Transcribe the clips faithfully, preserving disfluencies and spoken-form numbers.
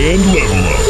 and Level Up.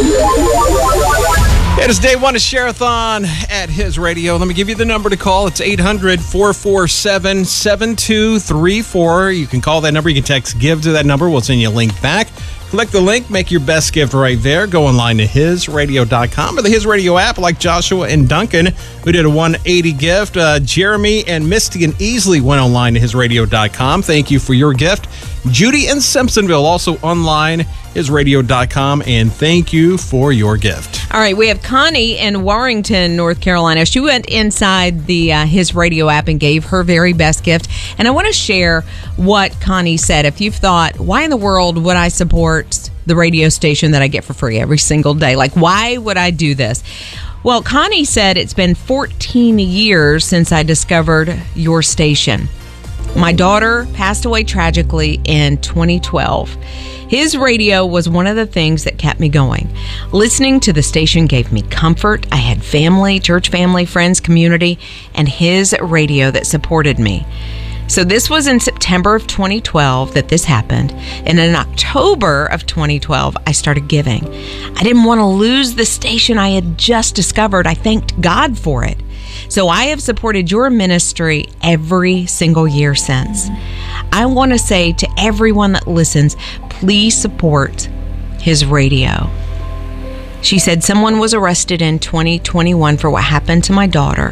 It is day one of Share-a-thon at His Radio. Let me give you the number to call. It's eight hundred, four four seven, seven two three four. You can call that number. You can text GIVE to that number. We'll send you a link back. Click the link. Make your best gift right there. Go online to his radio dot com or the His Radio app, like Joshua and Duncan, who did a one eighty gift. Uh, Jeremy and Misty and Easley went online to his radio dot com. Thank you for your gift. Judy in Simpsonville, also online, his radio dot com, and thank you for your gift. All right, we have Connie in Warrington, North Carolina. She went inside the uh, His Radio app and gave her very best gift. And I want to share what Connie said. If you've thought, why in the world would I support the radio station that I get for free every single day? Like, why would I do this? Well, Connie said it's been fourteen years since I discovered your station. My daughter passed away tragically in twenty twelve. His Radio was one of the things that kept me going. Listening to the station gave me comfort. I had family, church family, friends, community, and His Radio that supported me. So this was in September of twenty twelve that this happened. And in October of twenty twelve, I started giving. I didn't want to lose the station I had just discovered. I thanked God for it. So I have supported your ministry every single year since. I want to say to everyone that listens, please support His Radio. She said someone was arrested in twenty twenty-one for what happened to my daughter.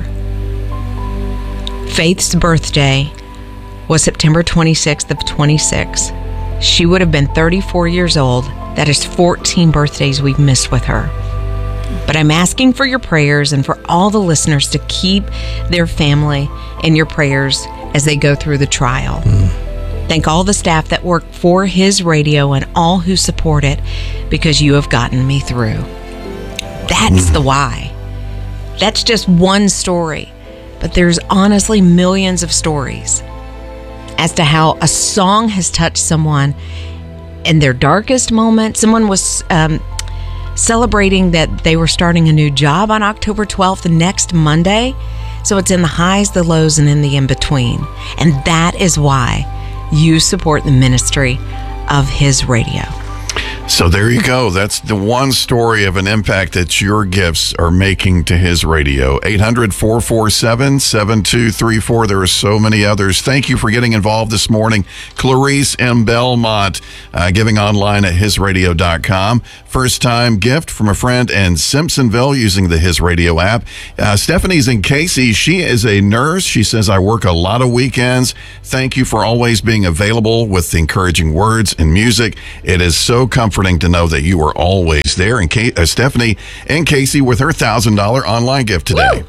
Faith's birthday was September twenty-sixth of twenty-six. She would have been thirty-four years old. That is fourteen birthdays we've missed with her. But I'm asking for your prayers and for all the listeners to keep their family in your prayers as they go through the trial. Mm. Thank all the staff that work for His Radio and all who support it, because you have gotten me through. That's mm. the why. That's just one story. But there's honestly millions of stories as to how a song has touched someone in their darkest moment. Someone was um, celebrating that they were starting a new job on October twelfth, the next Monday. So it's in the highs, the lows, and in the in-between. And that is why you support the ministry of His Radio. So there you go. That's the one story of an impact that your gifts are making to His Radio. eight hundred, four four seven, seven two three four. There are so many others. Thank you for getting involved this morning. Clarice in Belmont, uh, giving online at his radio dot com. First time gift from a friend in Simpsonville using the His Radio app. Uh, Stephanie's in Casey. She is a nurse. She says, I work a lot of weekends. Thank you for always being available with encouraging words and music. It is so comforting to know that you are always there. And Kay, uh, Stephanie and Casey with her one thousand dollars online gift today. Woo!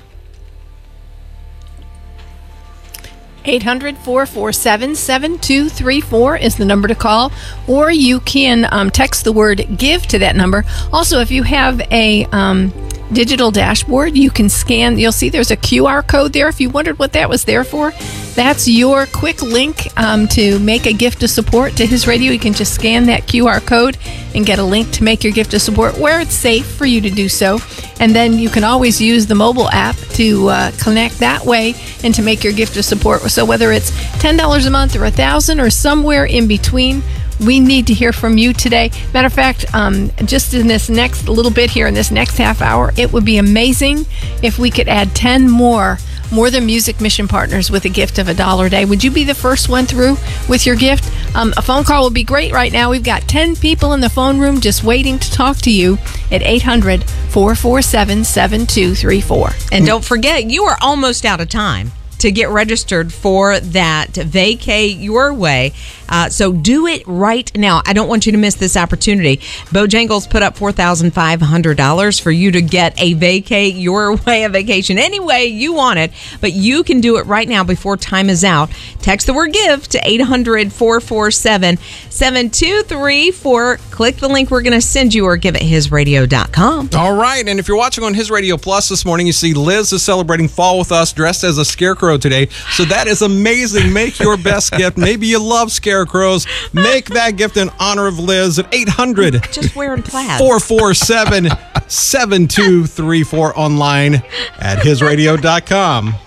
eight hundred, four four seven, seven two three four is the number to call, or you can um, text the word GIVE to that number. Also, if you have a um, digital dashboard, you can scan. You'll see there's a Q R code there. If you wondered what that was there for, that's your quick link um, to make a gift of support to His Radio. You can just scan that Q R code and get a link to make your gift of support where it's safe for you to do so. And then you can always use the mobile app to uh, connect that way and to make your gift of support. So whether it's ten dollars a month or one thousand dollars or somewhere in between, we need to hear from you today. Matter of fact, um, just in this next little bit here, in this next half hour, it would be amazing if we could add ten more More Than Music Mission Partners with a gift of a dollar a day. Would you be the first one through with your gift? Um, a phone call would be great right now. We've got ten people in the phone room just waiting to talk to you at eight hundred, four four seven, seven two three four. And don't forget, you are almost out of time to get registered for that Vacay Your Way. Uh, so do it right now. I don't want you to miss this opportunity. Bojangles put up four thousand five hundred dollars for you to get a Vacay Your Way, a vacation any way you want it, but you can do it right now before time is out. Text the word GIVE to eight hundred, four four seven, seven two three four. Click the link we're going to send you, or give it his radio dot com. All right, and if you're watching on His Radio Plus this morning, you see Liz is celebrating fall with us dressed as a scarecrow today. So that is amazing. Make your best gift. Maybe you love scarecrows. Make that gift in honor of Liz at eight hundred, just wearing plaid, four four seven, seven two three four, online at his radio dot com.